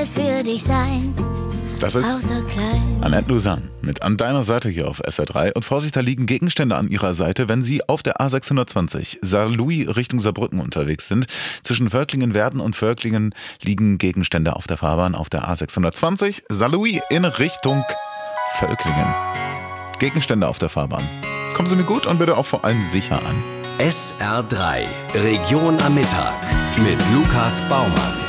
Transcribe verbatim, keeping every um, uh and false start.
alles für dich sein. Das ist Annette Lausanne mit An deiner Seite hier auf S R drei. Und Vorsicht, da liegen Gegenstände an ihrer Seite, wenn sie auf der A sechshundertzwanzig Saarlouis Richtung Saarbrücken unterwegs sind. Zwischen Völklingen-Werden und Völklingen liegen Gegenstände auf der Fahrbahn auf der A sechshundertzwanzig Saarlouis in Richtung Völklingen. Gegenstände auf der Fahrbahn. Kommen Sie mir gut und bitte auch vor allem sicher an. S R drei Region am Mittag mit Lukas Baumann.